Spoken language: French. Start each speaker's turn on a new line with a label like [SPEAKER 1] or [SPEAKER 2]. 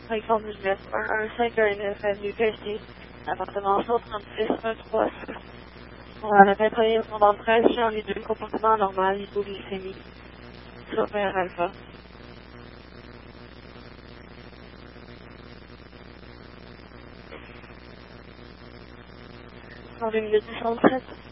[SPEAKER 1] Alexandre Juliette, 115 avenue Pelletier, appartement 136, 136. On a nettoyé le fond 13, Charlie 2, comportement normal, hypoglycémie, super alpha. Dans 2 minutes 67.